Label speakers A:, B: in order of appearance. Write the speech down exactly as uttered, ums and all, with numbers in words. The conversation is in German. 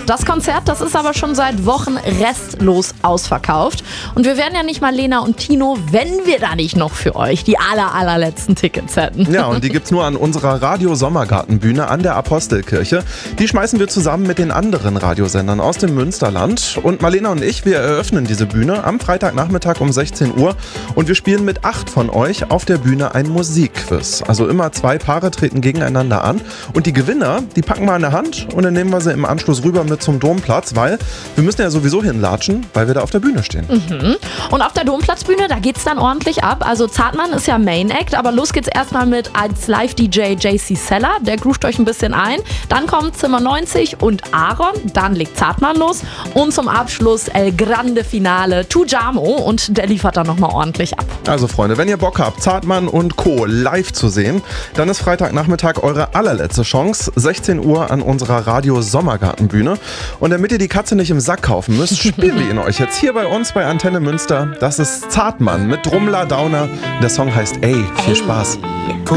A: Das Konzert, das ist aber schon seit Wochen restlos ausverkauft. Und wir wären ja nicht mal Lena und Tino, wenn wir da nicht noch für euch die aller, allerletzten Tickets hätten.
B: Ja, und die gibt's nur an unserer Radio-Sommergartenbühne an der Apostelkirche. Die schmeißen wir zusammen mit den anderen Radiosendern aus dem Münsterland. Und Marlena und ich, wir eröffnen diese Bühne am Freitagnachmittag um sechzehn Uhr. Und wir spielen mit acht von euch auf der Bühne ein Musikquiz. Also immer zwei Paare treten gegeneinander an. Und die Gewinner, die packen wir in der Hand und dann nehmen wir sie im Anschluss rüber mit zum Domplatz, weil wir müssen ja sowieso hinlatschen, weil wir da auf der Bühne stehen.
A: Mhm. Und auf der Domplatzbühne, da geht's dann ordentlich ab. Also Zartmann ist ja Main Act, aber los geht's erstmal mit als Live-D J J C Seller. Der groovt euch ein bisschen ein. Dann kommt Zimmer neunzig und Aaron. Dann legt Zartmann los. Und zum Abschluss El Grande Finale Tujamo. Und der liefert dann nochmal ordentlich ab.
B: Also Freunde, wenn ihr Bock habt, Zartmann und Co. live zu sehen, dann ist Freitagnachmittag eure allerletzte Chance. sechzehn Uhr an unserer Radio-Sommergartenbühne. Und damit ihr die Katze nicht im Sack kaufen müsst, spielen wir ihn euch jetzt hier bei uns bei Antenne Münster. Das ist Zartmann mit Drumla Downer. Der Song heißt Ey. Viel Spaß.